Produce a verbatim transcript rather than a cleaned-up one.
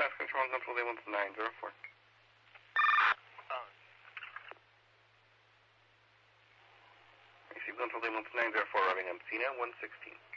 Mass Control, Control Day one nine zero four. Oh. Receive Control Day one nine zero four, routing Messina one sixteen.